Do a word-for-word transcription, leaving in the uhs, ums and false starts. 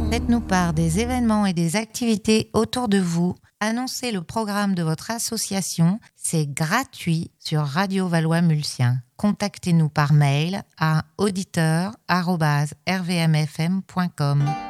Faites-nous part des événements et des activités autour de vous. Annoncez le programme de votre association. C'est gratuit sur Radio Valois-Mulsien. Contactez-nous par mail à auditeur arobase r v m f m point com.